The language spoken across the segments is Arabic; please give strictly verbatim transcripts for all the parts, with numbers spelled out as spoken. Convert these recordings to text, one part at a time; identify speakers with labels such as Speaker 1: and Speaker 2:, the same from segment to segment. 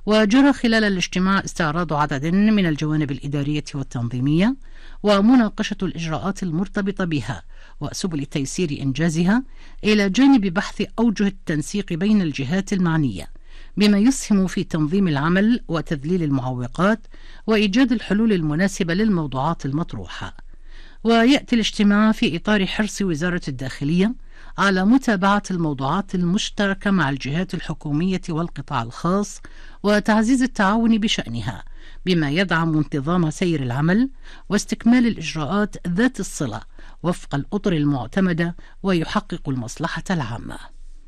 Speaker 1: وجرى خلال الاجتماع استعراض عدد من الجوانب الإدارية والتنظيمية ومناقشة الإجراءات المرتبطة بها وسبل تيسير إنجازها، إلى جانب بحث أوجه التنسيق بين الجهات المعنية بما يسهم في تنظيم العمل وتذليل المعوقات وإيجاد الحلول المناسبة للموضوعات المطروحة. ويأتي الاجتماع في إطار حرص وزارة الداخلية على متابعة الموضوعات المشتركة مع الجهات الحكومية والقطاع الخاص وتعزيز التعاون بشأنها، بما يدعم انتظام سير العمل واستكمال الإجراءات ذات الصلة وفق الأطر المعتمدة ويحقق المصلحة العامة.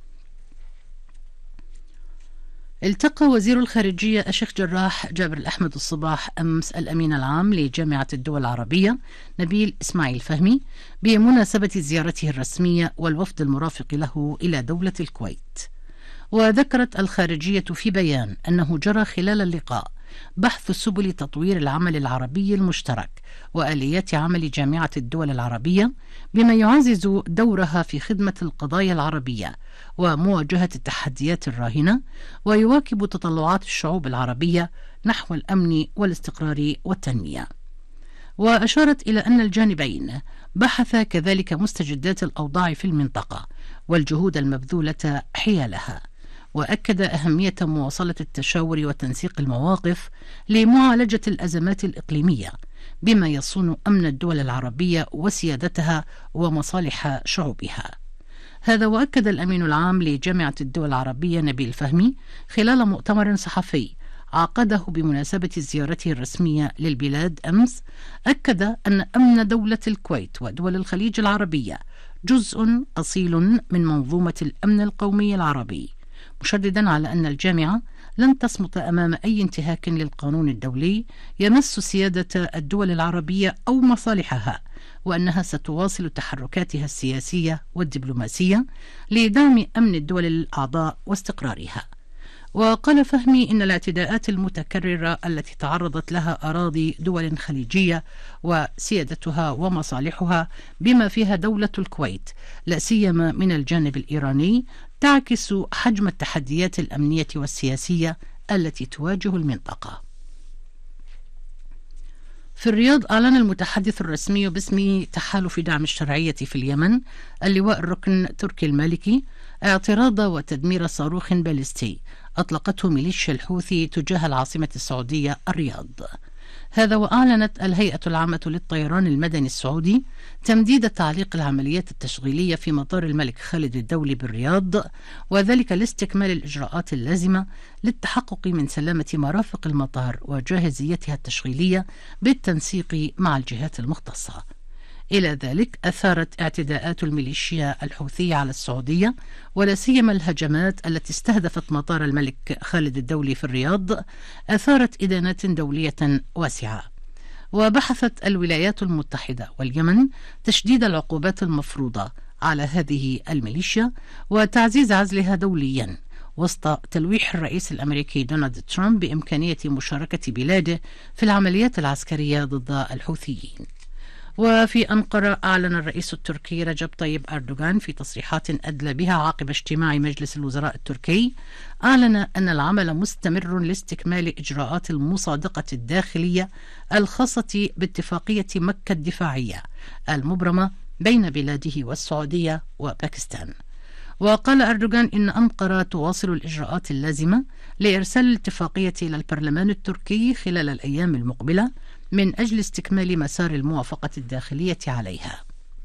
Speaker 1: التقى وزير الخارجية الشيخ جراح جابر الأحمد الصباح أمس الأمين العام لجامعة الدول العربية نبيل إسماعيل فهمي بمناسبة زيارته الرسمية والوفد المرافق له إلى دولة الكويت. وذكرت الخارجية في بيان أنه جرى خلال اللقاء بحث سبل تطوير العمل العربي المشترك وآليات عمل جامعة الدول العربية بما يعزز دورها في خدمة القضايا العربية ومواجهة التحديات الراهنة، ويواكب تطلعات الشعوب العربية نحو الأمن والاستقرار والتنمية. وأشارت إلى أن الجانبين بحثا كذلك مستجدات الأوضاع في المنطقة والجهود المبذولة حيالها، وأكد أهمية مواصلة التشاور وتنسيق المواقف لمعالجة الأزمات الإقليمية بما يصون أمن الدول العربية وسيادتها ومصالح شعوبها. هذا وأكد الأمين العام لجامعة الدول العربية نبيل فهمي خلال مؤتمر صحفي عقده بمناسبة زيارته الرسمية للبلاد أمس، أكد أن أمن دولة الكويت ودول الخليج العربية جزء أصيل من منظومة الأمن القومي العربي، مشددا على أن الجامعة لن تصمت أمام أي انتهاك للقانون الدولي يمس سيادة الدول العربية أو مصالحها، وأنها ستواصل تحركاتها السياسية والدبلوماسية لدعم أمن الدول الأعضاء واستقرارها. وقال فهمي إن الاعتداءات المتكررة التي تعرضت لها أراضي دول خليجية وسيادتها ومصالحها بما فيها دولة الكويت لا سيما من الجانب الإيراني تعكس حجم التحديات الأمنية والسياسية التي تواجه المنطقة. في الرياض، أعلن المتحدث الرسمي باسم تحالف دعم الشرعية في اليمن اللواء الركن تركي المالكي اعتراض وتدمير صاروخ باليستي أطلقته ميليشيا الحوثي تجاه العاصمة السعودية الرياض. هذا وأعلنت الهيئة العامة للطيران المدني السعودي تمديد تعليق العمليات التشغيلية في مطار الملك خالد الدولي بالرياض، وذلك لاستكمال الإجراءات اللازمة للتحقق من سلامة مرافق المطار وجاهزيتها التشغيلية بالتنسيق مع الجهات المختصة. إلى ذلك أثارت اعتداءات الميليشيا الحوثية على السعودية ولا سيما الهجمات التي استهدفت مطار الملك خالد الدولي في الرياض أثارت إدانات دولية واسعة. وبحثت الولايات المتحدة واليمن تشديد العقوبات المفروضة على هذه الميليشيا وتعزيز عزلها دوليا وسط تلويح الرئيس الأمريكي دونالد ترامب بإمكانية مشاركة بلاده في العمليات العسكرية ضد الحوثيين. وفي أنقرة، أعلن الرئيس التركي رجب طيب أردوغان في تصريحات أدلى بها عقب اجتماع مجلس الوزراء التركي، أعلن أن العمل مستمر لاستكمال إجراءات المصادقة الداخلية الخاصة باتفاقية مكة الدفاعية المبرمة بين بلاده والسعودية وباكستان. وقال أردوغان إن أنقرة تواصل الإجراءات اللازمة لإرسال الاتفاقية إلى البرلمان التركي خلال الأيام المقبلة من أجل استكمال مسار الموافقة الداخلية عليها.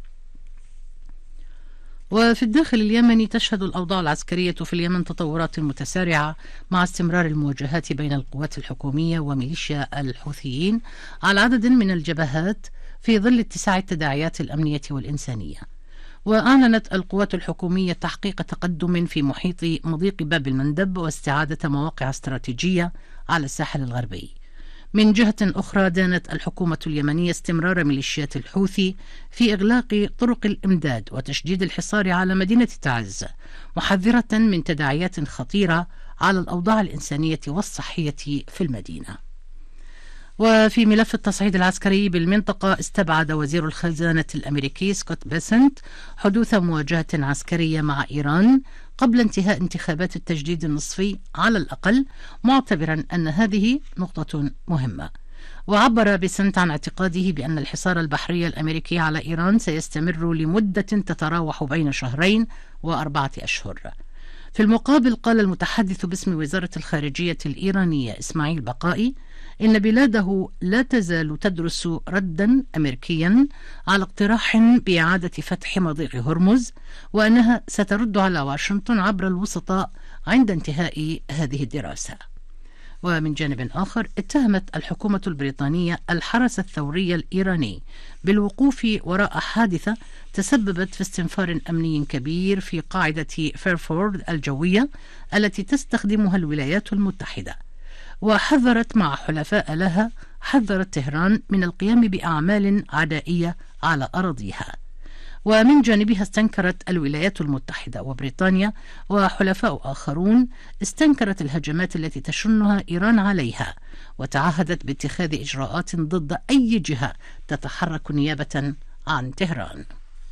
Speaker 1: وفي الداخل اليمني، تشهد الأوضاع العسكرية في اليمن تطورات متسارعة مع استمرار المواجهات بين القوات الحكومية وميليشيا الحوثيين على عدد من الجبهات في ظل اتساع التداعيات الأمنية والإنسانية. وأعلنت القوات الحكومية تحقيق تقدم في محيط مضيق باب المندب واستعادة مواقع استراتيجية على الساحل الغربي. من جهة أخرى، دانت الحكومة اليمنية استمرار ميليشيات الحوثي في إغلاق طرق الإمداد وتشديد الحصار على مدينة تعز، محذرة من تداعيات خطيرة على الأوضاع الإنسانية والصحية في المدينة. وفي ملف التصعيد العسكري بالمنطقة، استبعد وزير الخزانة الأمريكي سكوت بيسنت حدوث مواجهة عسكرية مع إيران قبل انتهاء انتخابات التجديد النصفي على الأقل، معتبرا أن هذه نقطة مهمة. وعبر بيسنت عن اعتقاده بأن الحصار البحري الأمريكي على إيران سيستمر لمدة تتراوح بين شهرين وأربعة أشهر. في المقابل، قال المتحدث باسم وزارة الخارجية الإيرانية إسماعيل بقائي إن بلاده لا تزال تدرس ردا أمريكيا على اقتراح بإعادة فتح مضيق هرمز، وأنها سترد على واشنطن عبر الوسطاء عند انتهاء هذه الدراسة. ومن جانب آخر، اتهمت الحكومة البريطانية الحرس الثوري الإيراني بالوقوف وراء حادثة تسببت في استنفار أمني كبير في قاعدة فيرفورد الجوية التي تستخدمها الولايات المتحدة، وحذرت مع حلفاء لها حذرت طهران من القيام بأعمال عدائية على أراضيها. ومن جانبها، استنكرت الولايات المتحدة وبريطانيا وحلفاء آخرون استنكرت الهجمات التي تشنها إيران عليها، وتعهدت باتخاذ إجراءات ضد أي جهة تتحرك نيابة عن طهران.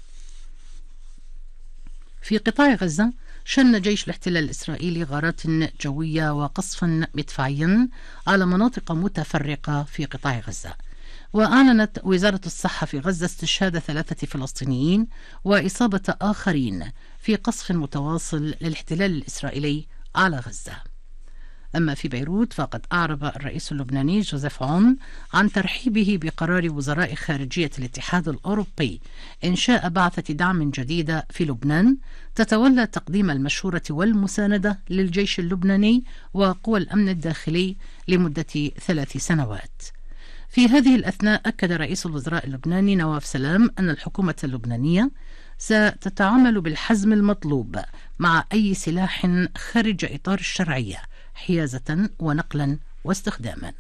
Speaker 1: في قطاع غزة، شن جيش الاحتلال الإسرائيلي غارات جوية وقصفا مدفعيا على مناطق متفرقة في قطاع غزة. وأعلنت وزارة الصحة في غزة استشهاد ثلاثة فلسطينيين وإصابة آخرين في قصف متواصل للاحتلال الإسرائيلي على غزة. أما في بيروت، فقد أعرب الرئيس اللبناني جوزيف عون عن ترحيبه بقرار وزراء خارجية الاتحاد الأوروبي إنشاء بعثة دعم جديدة في لبنان تتولى تقديم المشورة والمساندة للجيش اللبناني وقوى الأمن الداخلي لمدة ثلاث سنوات. في هذه الأثناء، أكد رئيس الوزراء اللبناني نواف سلام أن الحكومة اللبنانية ستتعامل بالحزم المطلوب مع أي سلاح خارج إطار الشرعية حيازة ونقلا واستخداما.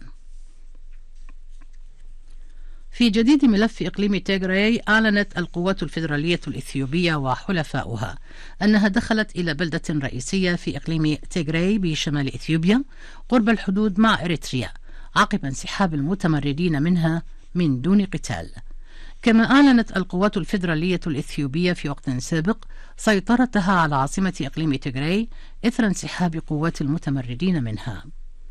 Speaker 1: في جديد ملف إقليم تيغراي، أعلنت القوات الفيدرالية الإثيوبية وحلفاؤها أنها دخلت إلى بلدة رئيسية في إقليم تيغراي بشمال إثيوبيا قرب الحدود مع إريتريا عقب انسحاب المتمردين منها من دون قتال. كما أعلنت القوات الفيدرالية الإثيوبية في وقت سابق سيطرتها على عاصمة إقليم تيغراي إثر انسحاب قوات المتمردين منها.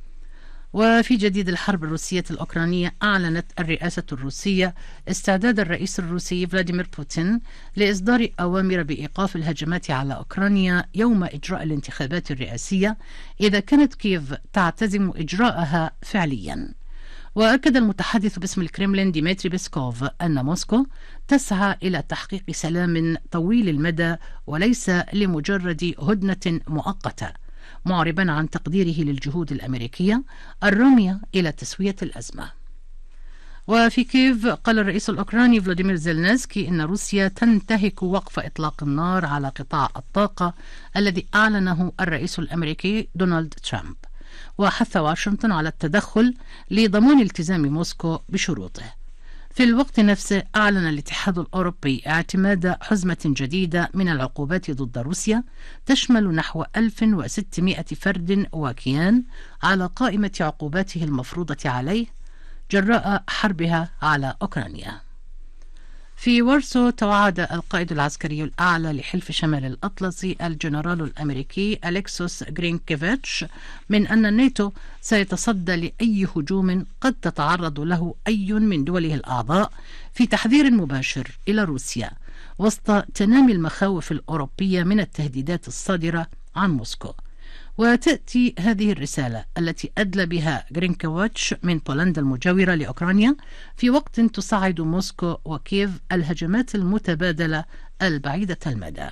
Speaker 1: وفي جديد الحرب الروسية الأوكرانية، أعلنت الرئاسة الروسية استعداد الرئيس الروسي فلاديمير بوتين لإصدار أوامر بإيقاف الهجمات على أوكرانيا يوم إجراء الانتخابات الرئاسية إذا كانت كييف تعتزم إجراءها فعليا. وأكد المتحدث باسم الكرملين ديمتري بيسكوف أن موسكو تسعى إلى تحقيق سلام طويل المدى وليس لمجرد هدنة مؤقتة، معربا عن تقديره للجهود الأمريكية الرامية إلى تسوية الأزمة. وفي كييف، قال الرئيس الأوكراني فلاديمير زيلينسكي إن روسيا تنتهك وقف إطلاق النار على قطاع الطاقة الذي أعلنه الرئيس الأمريكي دونالد ترامب، وحث واشنطن على التدخل لضمان التزام موسكو بشروطه. في الوقت نفسه، أعلن الاتحاد الأوروبي اعتماد حزمة جديدة من العقوبات ضد روسيا تشمل نحو ألف وستمائة فرد وكيان على قائمة عقوباته المفروضة عليه جراء حربها على أوكرانيا. في وارسو، توعد القائد العسكري الأعلى لحلف شمال الأطلسي الجنرال الأمريكي أليكسوس غرينكيفيتش من أن الناتو سيتصدى لأي هجوم قد تتعرض له أي من دوله الأعضاء، في تحذير مباشر إلى روسيا وسط تنامي المخاوف الأوروبية من التهديدات الصادرة عن موسكو. وتأتي هذه الرسالة التي أدلى بها غرينكيفيتش من بولندا المجاورة لأوكرانيا في وقت تصعد موسكو وكييف الهجمات المتبادلة البعيدة المدى.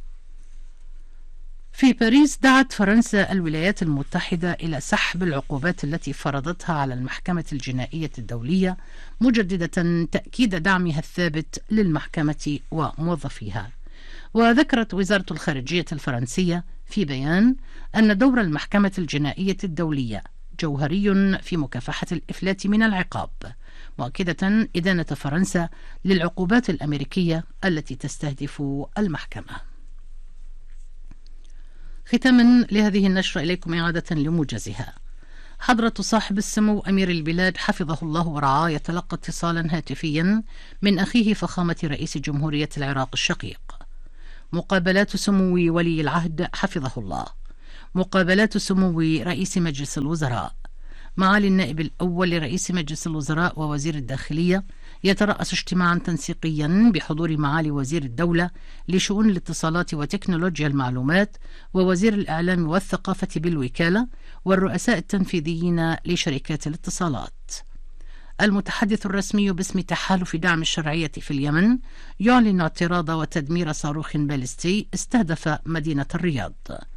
Speaker 1: في باريس، دعت فرنسا الولايات المتحدة إلى سحب العقوبات التي فرضتها على المحكمة الجنائية الدولية، مجددة تأكيد دعمها الثابت للمحكمة وموظفيها. وذكرت وزارة الخارجية الفرنسية في بيان أن دور المحكمة الجنائية الدولية جوهري في مكافحة الإفلات من العقاب، مؤكدة إدانة فرنسا للعقوبات الأمريكية التي تستهدف المحكمة. ختاما لهذه النشرة، إليكم إعادة لموجزها. حضرة صاحب السمو أمير البلاد حفظه الله ورعاه يتلقى اتصالا هاتفيا من أخيه فخامة رئيس جمهورية العراق الشقيق. مقابلات سمو ولي العهد حفظه الله. مقابلات سمو رئيس مجلس الوزراء. معالي النائب الأول لرئيس مجلس الوزراء ووزير الداخلية يترأس اجتماعا تنسيقيا بحضور معالي وزير الدولة لشؤون الاتصالات وتكنولوجيا المعلومات ووزير الإعلام والثقافة بالوكالة والرؤساء التنفيذيين لشركات الاتصالات. المتحدث الرسمي باسم تحالف دعم الشرعية في اليمن يعلن اعتراض وتدمير صاروخ باليستي استهدف مدينة الرياض.